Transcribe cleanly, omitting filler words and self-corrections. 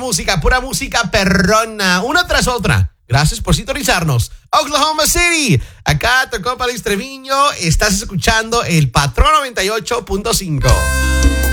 pura música perrona, una tras otra. Gracias por sintonizarnos. Oklahoma City, acá tocó Palix Treviño, estás escuchando el Patrón 98.5.